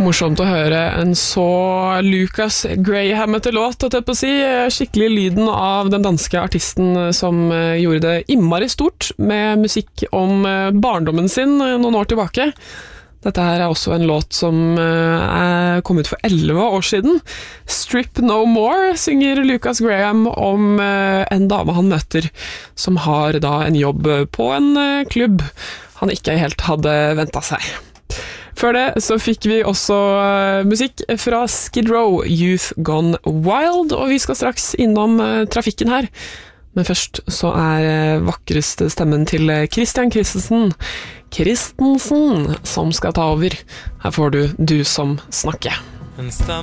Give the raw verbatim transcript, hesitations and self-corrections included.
Morsomt å høre en så Lucas Graham-ete låt, at jeg på å si, skikkelig lyden av den danske artisten som gjorde det innmari stort med musikk om barndommen sin noen år tilbake. Dette her er også en låt som er kommet for elleve år siden. Strip No More synger Lucas Graham om en dame han møter, som har da en jobb på en klubb han ikke helt hadde ventet seg. Før det så fikk vi også musikk fra Skid Row, Youth Gone Wild, og vi skal straks innom trafikken her. Men først så er vakreste stemmen til Christian Christensen, Christensen, som skal ta over. Her får du Du som snakker. En stemme